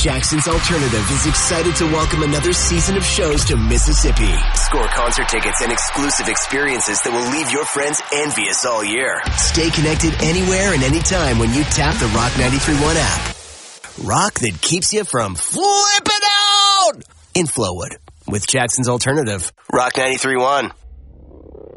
Jackson's Alternative is excited to welcome another season of shows to Mississippi. Score concert tickets and exclusive experiences that will leave your friends envious all year. Stay connected anywhere and anytime when you tap the Rock 93.1 app. Rock that keeps you from flipping out in Flowood with Jackson's Alternative. Rock 93.1.